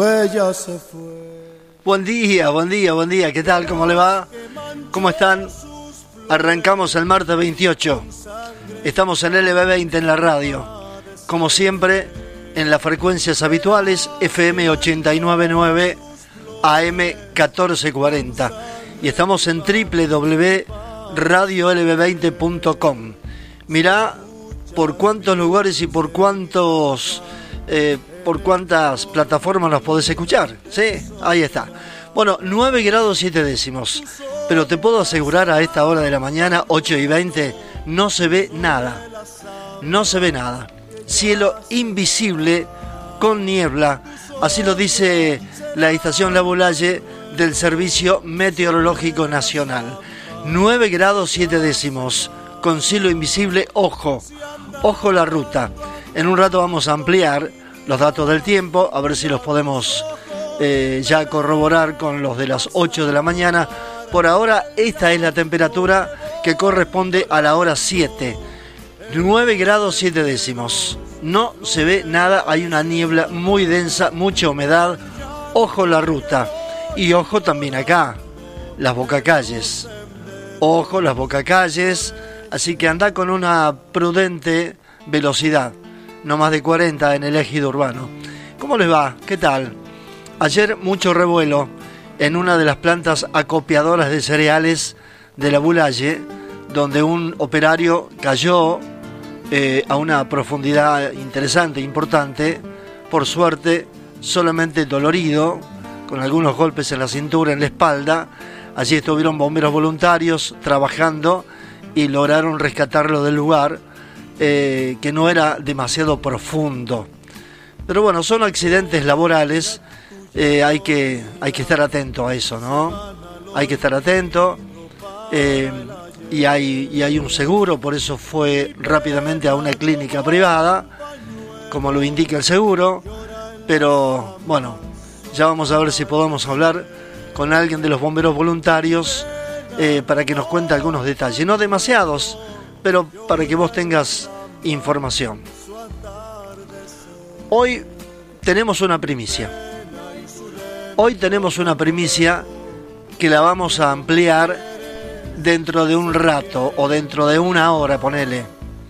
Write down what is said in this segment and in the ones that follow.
Ella se fue. Buen día, ¿qué tal? ¿Cómo le va? ¿Cómo están? Arrancamos el martes 28. Estamos en LB20 en la radio. Como siempre, en las frecuencias habituales, FM 89.9, AM 1440. Y estamos en www.radiolb20.com. Mirá por cuántos lugares y por cuántas plataformas nos podés escuchar. Sí, ahí está. Bueno, 9 grados 7 décimos. Pero te puedo asegurar, a esta hora de la mañana, 8:20, no se ve nada. No se ve nada. Cielo invisible con niebla. Así lo dice la estación La Boulaye del Servicio Meteorológico Nacional. 9 grados 7 décimos. Con cielo invisible, ojo la ruta. En un rato vamos a ampliar los datos del tiempo, a ver si los podemos ya corroborar con los de las 8 de la mañana. Por ahora, esta es la temperatura que corresponde a la hora 7. 9 grados 7 décimos. No se ve nada, hay una niebla muy densa, mucha humedad. Ojo la ruta. Y ojo también acá, las bocacalles. Ojo las bocacalles. Así que anda con una prudente velocidad. No más de 40 en el ejido urbano. ¿Cómo les va? ¿Qué tal? Ayer mucho revuelo en una de las plantas acopiadoras de cereales de La Boulaye, donde un operario cayó a una profundidad interesante, importante. Por suerte, solamente dolorido, con algunos golpes en la cintura, en la espalda. Allí estuvieron bomberos voluntarios trabajando y lograron rescatarlo del lugar, que no era demasiado profundo. Pero bueno, son accidentes laborales, hay que estar atento a eso, ¿no? Hay que estar atento, y hay un seguro, por eso fue rápidamente a una clínica privada, como lo indica el seguro. Pero bueno, ya vamos a ver si podemos hablar con alguien de los bomberos voluntarios para que nos cuente algunos detalles, no demasiados, pero para que vos tengas información. Hoy tenemos una primicia. Hoy tenemos una primicia que la vamos a ampliar dentro de un rato o dentro de una hora, ponele.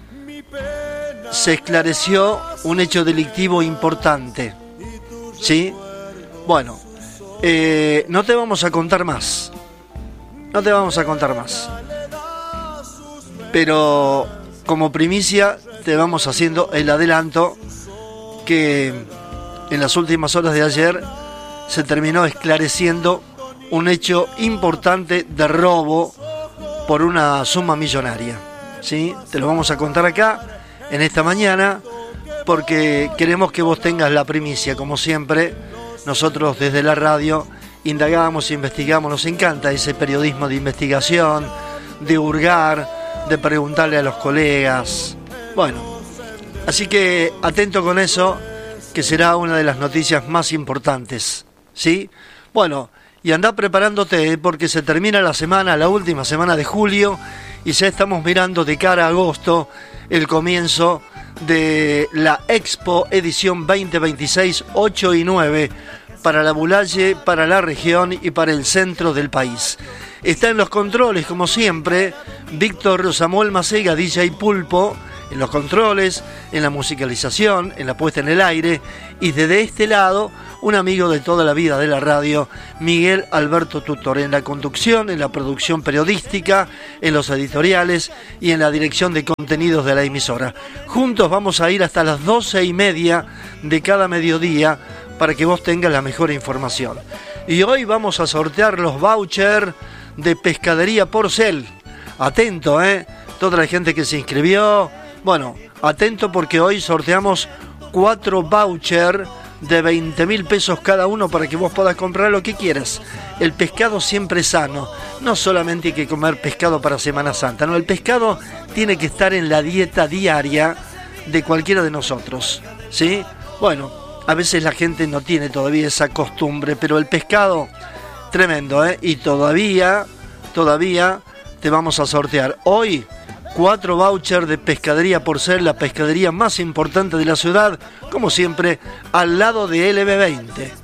Se esclareció un hecho delictivo importante. ¿Sí? Bueno, no te vamos a contar más. No te vamos a contar más. Pero como primicia te vamos haciendo el adelanto que en las últimas horas de ayer se terminó esclareciendo un hecho importante de robo por una suma millonaria. ¿Sí? Te lo vamos a contar acá en esta mañana porque queremos que vos tengas la primicia. Como siempre, nosotros desde la radio indagamos, investigamos, nos encanta ese periodismo de investigación, de hurgar, de preguntarle a los colegas. Bueno, así que atento con eso, que será una de las noticias más importantes, ¿sí? Bueno, y andá preparándote porque se termina la semana, la última semana de julio, y ya estamos mirando de cara a agosto el comienzo de la Expo Edición 2026, 8 y 9, para La Boulaye, para la región y para el centro del país. Está en los controles, como siempre, Víctor Samuel Macega, DJ Pulpo, en los controles, en la musicalización, en la puesta en el aire, y desde este lado, un amigo de toda la vida de la radio, Miguel Alberto Tutor, en la conducción, en la producción periodística, en los editoriales y en la dirección de contenidos de la emisora. Juntos vamos a ir hasta las 12:30 de cada mediodía para que vos tengas la mejor información. Y hoy vamos a sortear los vouchers de Pescadería Porcel. Atento, toda la gente que se inscribió. Bueno, atento porque hoy sorteamos 4 vouchers de 20.000 pesos cada uno para que vos puedas comprar lo que quieras. El pescado siempre es sano. No solamente hay que comer pescado para Semana Santa, no, el pescado tiene que estar en la dieta diaria de cualquiera de nosotros, ¿sí? Bueno, a veces la gente no tiene todavía esa costumbre, pero el pescado, tremendo, y todavía te vamos a sortear hoy 4 vouchers de Pescadería Porcel, la pescadería más importante de la ciudad, como siempre, al lado de LB20.